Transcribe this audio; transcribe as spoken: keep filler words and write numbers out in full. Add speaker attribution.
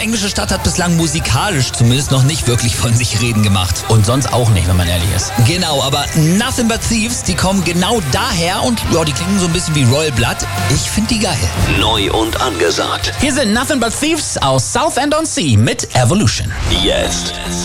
Speaker 1: englische Stadt hat bislang musikalisch zumindest noch nicht wirklich von sich reden gemacht.
Speaker 2: Und sonst auch nicht, wenn man ehrlich ist.
Speaker 1: Genau, aber Nothing But Thieves, die kommen genau daher und ja, die klingen so ein bisschen wie Royal Blood. Ich finde die geil.
Speaker 3: Neu und angesagt.
Speaker 2: Hier sind Nothing But Thieves aus Southend-on-Sea mit Evolution.
Speaker 3: Jetzt.